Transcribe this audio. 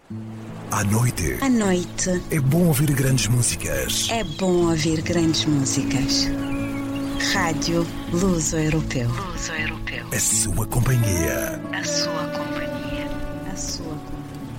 À noite. À noite. É bom ouvir grandes músicas. É bom ouvir grandes músicas. Rádio Luso-Europeu. A sua companhia. A sua companhia. A sua companhia.